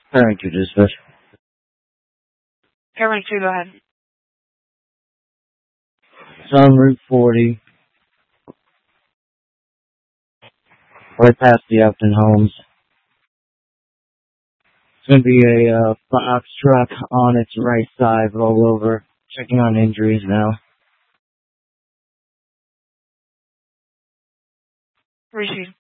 Thank you, dispatch. Airman 2, go ahead. It's on Route 40, right past the Upton Homes. It's going to be a box truck on its right side, roll over. Checking on injuries now. Receive.